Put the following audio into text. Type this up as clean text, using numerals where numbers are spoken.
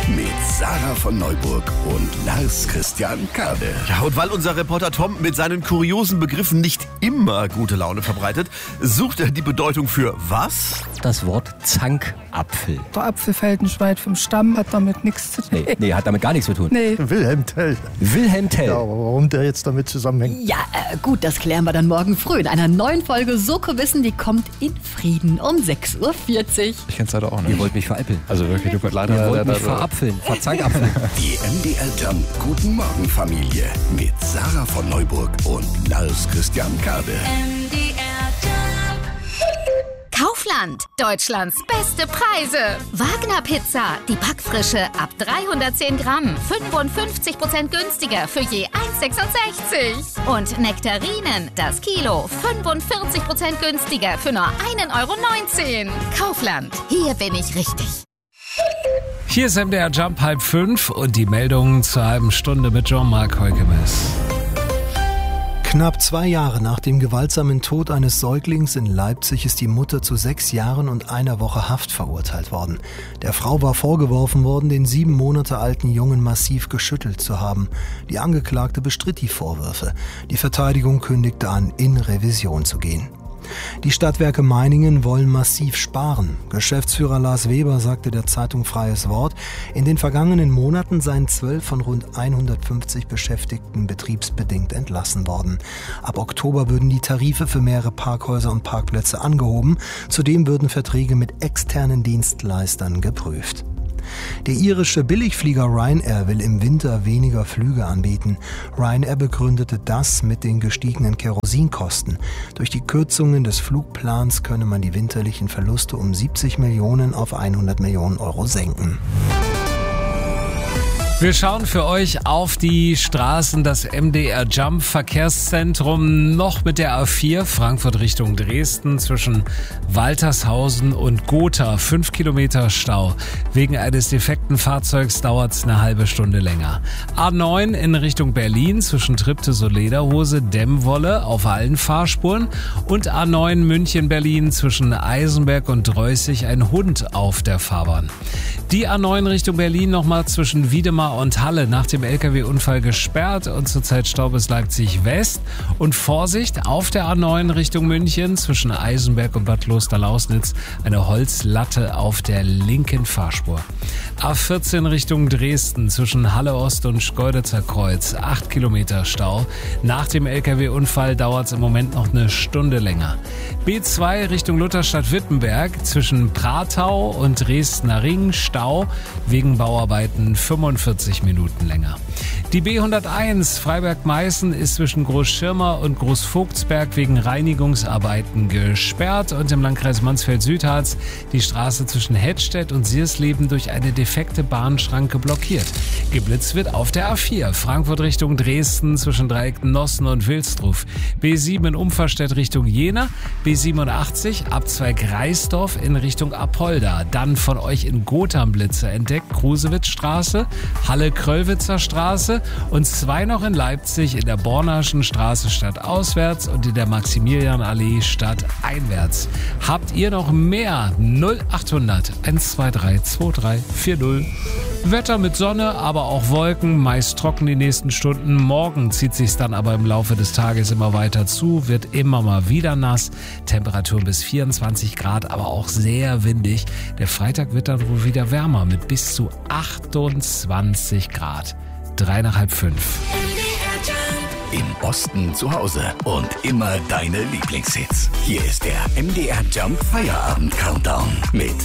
mit Sarah von Neuburg und Lars Christian Kade. Ja, und weil unser Reporter Tom mit seinen kuriosen Begriffen nicht immer gute Laune verbreitet, sucht er die Bedeutung für was? Das Wort Zankapfel. Der Apfel fällt nicht weit vom Stamm, hat damit nichts zu tun. Nee, hat damit gar nichts zu tun. Nee. Wilhelm Tell. Wilhelm Tell. Ja, aber warum der jetzt damit zusammenhängt? Ja, gut, das klären wir dann morgen früh in einer neuen Folge Soko Wissen, die kommt in Frieden um 6.40 Uhr. Ich kenn's leider auch nicht. Ihr wollt mich veräppeln. Also wirklich, du leider. Ihr wollt mich verapfeln, verzankapfeln. Die MDR Jump Guten Morgen Familie mit Sarah von Neuburg und Lars Christian Kade. Kaufland, Deutschlands beste Preise. Wagner Pizza, die Backfrische ab 310 Gramm, 55% günstiger für je 1,66. Und Nektarinen, das Kilo, 45% günstiger für nur 1,19 €. Kaufland, hier bin ich richtig. Hier ist MDR Jump 4:30 und die Meldungen zur halben Stunde mit Jean-Marc Heukemes. Knapp 2 Jahre nach dem gewaltsamen Tod eines Säuglings in Leipzig ist die Mutter zu 6 Jahren und 1 Woche Haft verurteilt worden. Der Frau war vorgeworfen worden, den 7 Monate alten Jungen massiv geschüttelt zu haben. Die Angeklagte bestritt die Vorwürfe. Die Verteidigung kündigte an, in Revision zu gehen. Die Stadtwerke Meiningen wollen massiv sparen. Geschäftsführer Lars Weber sagte der Zeitung Freies Wort, in den vergangenen Monaten seien 12 von rund 150 Beschäftigten betriebsbedingt entlassen worden. Ab Oktober würden die Tarife für mehrere Parkhäuser und Parkplätze angehoben. Zudem würden Verträge mit externen Dienstleistern geprüft. Der irische Billigflieger Ryanair will im Winter weniger Flüge anbieten. Ryanair begründete das mit den gestiegenen Kerosinkosten. Durch die Kürzungen des Flugplans könne man die winterlichen Verluste um 70 Millionen auf 100 Millionen Euro senken. Wir schauen für euch auf die Straßen, das MDR Jump Verkehrszentrum noch mit der A4 Frankfurt Richtung Dresden zwischen Waltershausen und Gotha. 5 Kilometer Stau. Wegen eines defekten Fahrzeugs dauert es eine halbe Stunde länger. A9 in Richtung Berlin zwischen Triptis, Lederhose, Dämmwolle auf allen Fahrspuren und A9 München-Berlin zwischen Eisenberg und Dreußig ein Hund auf der Fahrbahn. Die A9 Richtung Berlin nochmal zwischen Wiedemar und Halle nach dem LKW-Unfall gesperrt und zurzeit Stau bis Leipzig West. Und Vorsicht, auf der A9 Richtung München zwischen Eisenberg und Bad Klosterlausnitz eine Holzlatte auf der linken Fahrspur. A14 Richtung Dresden zwischen Halle Ost und Schkeuditzer Kreuz 8 Kilometer Stau. Nach dem LKW-Unfall dauert es im Moment noch eine Stunde länger. B2 Richtung Lutherstadt-Wittenberg zwischen Pratau und Dresdner Ring Stau wegen Bauarbeiten 45 Minuten länger. Die B101 Freiberg-Meißen ist zwischen Großschirmer und Großvogtsberg wegen Reinigungsarbeiten gesperrt und im Landkreis Mansfeld-Südharz die Straße zwischen Hettstedt und Siersleben durch eine defekte Bahnschranke blockiert. Geblitzt wird auf der A4 Frankfurt Richtung Dresden zwischen Dreiecknossen und Wilsdruf. B7 in Umferstedt Richtung Jena, B87 Abzweig Reisdorf in Richtung Apolda. Dann von euch in Gotha Blitzer entdeckt, Krusewitzstraße, Halle-Kröllwitzer Straße und 2 noch in Leipzig in der Bornerschen Straße stadtauswärts und in der Maximilianallee stadteinwärts. Habt ihr noch mehr? 0800 123 2340. Wetter mit Sonne, aber auch Wolken, meist trocken die nächsten Stunden. Morgen zieht sich's dann aber im Laufe des Tages immer weiter zu, wird immer mal wieder nass. Temperaturen bis 24 Grad, aber auch sehr windig. Der Freitag wird dann wohl wieder wärmer mit bis zu 28 Grad. 3 nach halb 5. Im Osten zu Hause und immer deine Lieblingshits. Hier ist der MDR Jump Feierabend Countdown mit